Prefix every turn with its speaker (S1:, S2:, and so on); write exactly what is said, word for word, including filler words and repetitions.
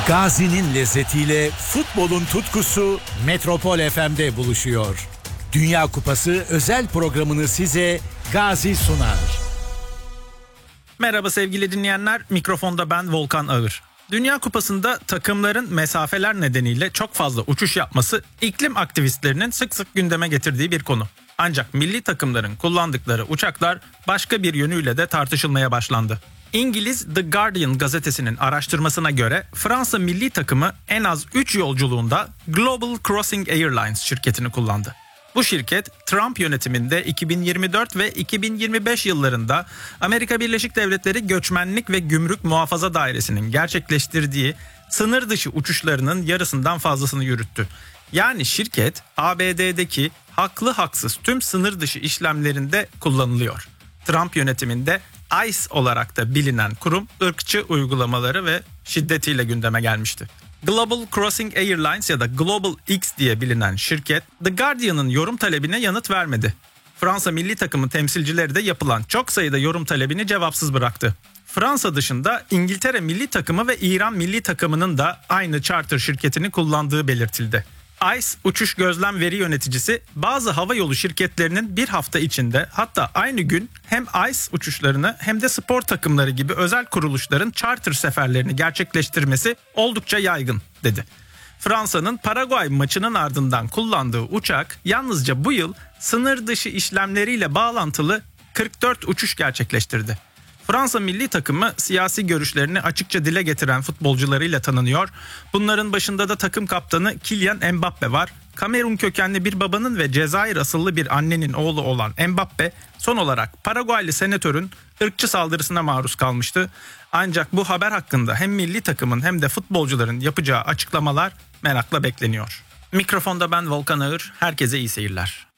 S1: Gazi'nin lezzetiyle futbolun tutkusu Metropol F M'de buluşuyor. Dünya Kupası özel programını size Gazi sunar.
S2: Merhaba sevgili dinleyenler, mikrofonda ben Volkan Ağır. Dünya Kupası'nda takımların mesafeler nedeniyle çok fazla uçuş yapması iklim aktivistlerinin sık sık gündeme getirdiği bir konu. Ancak milli takımların kullandıkları uçaklar başka bir yönüyle de tartışılmaya başlandı. İngiliz The Guardian gazetesinin araştırmasına göre Fransa milli takımı en az üç yolculuğunda Global Crossing Airlines şirketini kullandı. Bu şirket Trump yönetiminde iki bin yirmi dört ve iki bin yirmi beş yıllarında Amerika Birleşik Devletleri Göçmenlik ve Gümrük Muhafaza Dairesi'nin gerçekleştirdiği sınır dışı uçuşlarının yarısından fazlasını yürüttü. Yani şirket A B D'deki haklı haksız tüm sınır dışı işlemlerinde kullanılıyor. Trump yönetiminde I C E olarak da bilinen kurum ırkçı uygulamaları ve şiddetiyle gündeme gelmişti. Global Crossing Airlines ya da Global X diye bilinen şirket The Guardian'ın yorum talebine yanıt vermedi. Fransa milli takımı temsilcileri de yapılan çok sayıda yorum talebini cevapsız bıraktı. Fransa dışında İngiltere milli takımı ve İran milli takımının da aynı charter şirketini kullandığı belirtildi. I C E Uçuş Gözlem Veri Yöneticisi bazı havayolu şirketlerinin bir hafta içinde hatta aynı gün hem I C E uçuşlarını hem de spor takımları gibi özel kuruluşların charter seferlerini gerçekleştirmesi oldukça yaygın dedi. Fransa'nın Paraguay maçının ardından kullandığı uçak yalnızca bu yıl sınır dışı işlemleriyle bağlantılı kırk dört uçuş gerçekleştirdi. Fransa milli takımı siyasi görüşlerini açıkça dile getiren futbolcularıyla tanınıyor. Bunların başında da takım kaptanı Kylian Mbappe var. Kamerun kökenli bir babanın ve Cezayir asıllı bir annenin oğlu olan Mbappe son olarak Paraguaylı senatörün ırkçı saldırısına maruz kalmıştı. Ancak bu haber hakkında hem milli takımın hem de futbolcuların yapacağı açıklamalar merakla bekleniyor. Mikrofonda ben Volkan Ağır, herkese iyi seyirler.